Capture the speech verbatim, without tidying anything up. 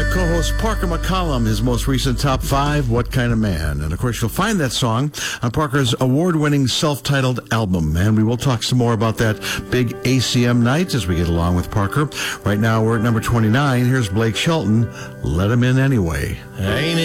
co-host Parker McCollum, his most recent top five, What Kind of Man? And of course, you'll find that song on Parker's award-winning self-titled album. And we will talk some more about that big A C M night as we get along with Parker. Right now, we're at number twenty-nine. Here's Blake Shelton, Let Him In Anyway. Ain't